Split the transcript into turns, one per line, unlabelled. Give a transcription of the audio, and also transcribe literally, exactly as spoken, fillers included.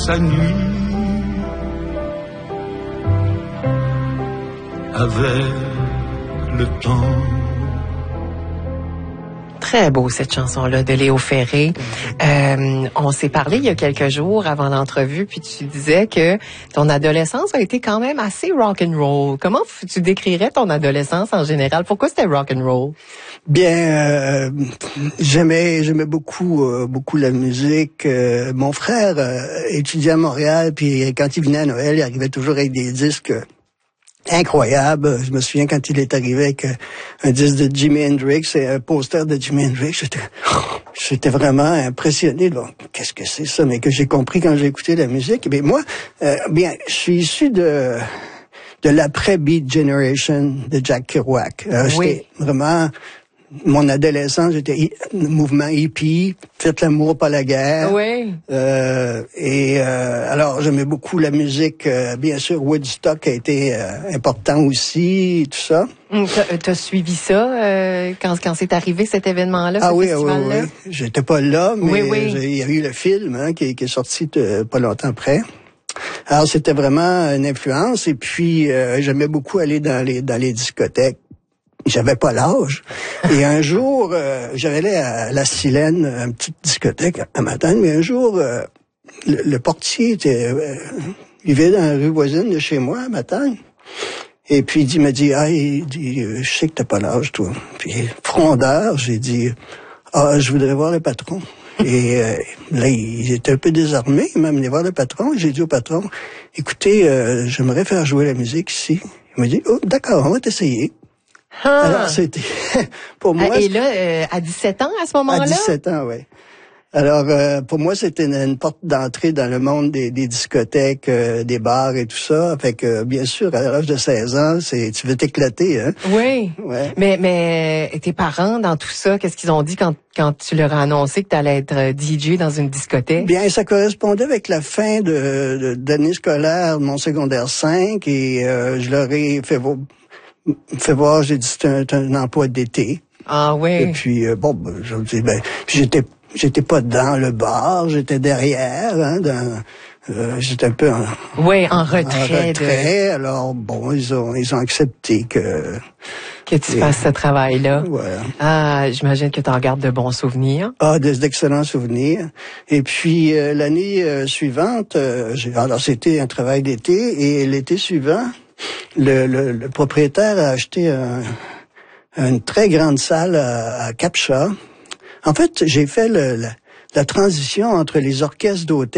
sa nuit avec le temps.
Très beau, cette chanson-là de Léo Ferré. Euh, on s'est parlé il y a quelques jours avant l'entrevue, puis tu disais que ton adolescence a été quand même assez rock and roll. Comment tu décrirais ton adolescence en général? Pourquoi c'était rock and roll?
Bien, euh, j'aimais j'aimais beaucoup euh, beaucoup la musique. Euh, mon frère euh, étudiait à Montréal, puis quand il venait à Noël, il arrivait toujours avec des disques incroyable. Je me souviens quand il est arrivé avec un disque de Jimi Hendrix et un poster de Jimi Hendrix, j'étais, j'étais vraiment impressionné. Bon, qu'est-ce que c'est ça? Mais que j'ai compris quand j'ai écouté la musique. Mais moi, euh, bien, je suis issu de de l'après-Beat Generation de Jack Kerouac. Euh,
oui.
J'étais vraiment... Mon adolescence, j'étais mouvement hippie, faites l'amour, pas la guerre.
Oui.
Euh, et euh, alors, j'aimais beaucoup la musique. Euh, bien sûr, Woodstock a été euh, important aussi, tout ça.
Mmh, t'as, t'as suivi ça euh, quand, quand c'est arrivé cet événement-là,
ah
ce
oui,
festival-là?
oui, oui. J'étais pas là, mais
oui, oui.
il y a eu le film hein, qui, qui est sorti de, pas longtemps après. Alors, c'était vraiment une influence. Et puis, euh, j'aimais beaucoup aller dans les dans les discothèques. J'avais pas l'âge. Et un jour, euh, j'avais allé à la Silène, une petite discothèque à matin, mais un jour, euh, le, le portier était, euh, il vivait dans la rue voisine de chez moi à matin. Et puis il m'a dit, ah, il dit, je sais que t'as pas l'âge, toi. Puis frondeur, j'ai dit, ah, je voudrais voir le patron. Et euh, là, il était un peu désarmé, il m'a amené voir le patron. J'ai dit au patron, écoutez, euh, j'aimerais faire jouer la musique ici. Il m'a dit, oh, d'accord, on va t'essayer.
Ah.
Alors, c'était, pour moi...
Et là, euh, à dix-sept ans, à ce moment-là?
À dix-sept ans, oui. Alors, euh, pour moi, c'était une, une porte d'entrée dans le monde des, des discothèques, euh, des bars et tout ça. Fait que, bien sûr, à l'âge de seize ans, c'est, tu veux t'éclater, hein?
Oui.
Ouais.
Mais, mais, tes parents, dans tout ça, qu'est-ce qu'ils ont dit quand, quand tu leur as annoncé que tu allais être D J dans une discothèque?
Bien, ça correspondait avec la fin de, de, d'année scolaire de mon secondaire cinq et, euh, je leur ai fait voir, fait voir, j'ai dit, c'est un, c'est un emploi d'été.
Ah oui.
Et puis, euh, bon, ben, je dis, ben, puis j'étais, j'étais pas dans le bar, j'étais derrière, hein, dans, euh, j'étais un peu en,
oui, en retrait.
En retrait.
De...
Alors, bon, ils ont, ils ont accepté que...
Que tu et, fasses ce travail-là.
Voilà.
Ah, j'imagine que tu en gardes de bons souvenirs.
Ah, d'excellents souvenirs. Et puis, euh, l'année euh, suivante, euh, j'ai, alors c'était un travail d'été, et l'été suivant, le, le, le propriétaire a acheté un, une très grande salle à, à Captcha. En fait, j'ai fait le, la, la transition entre les orchestres d'hôtel